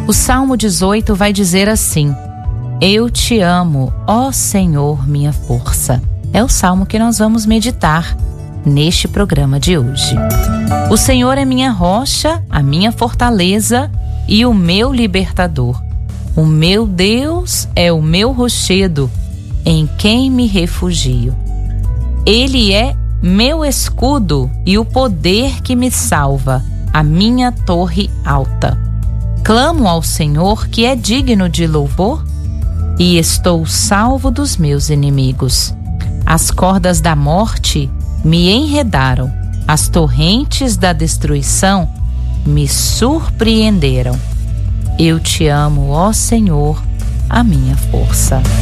O Salmo 18 vai dizer assim: Eu te amo, ó Senhor, minha força. É o salmo que nós vamos meditar neste programa de hoje. O Senhor é minha rocha, a minha fortaleza e o meu libertador. O meu Deus é o meu rochedo, em quem me refugio. Ele é meu escudo e o poder que me salva, a minha torre alta. Clamo ao Senhor, que é digno de louvor, e estou salvo dos meus inimigos. As cordas da morte me enredaram, as torrentes da destruição me surpreenderam. Eu te amo, ó Senhor, a minha força.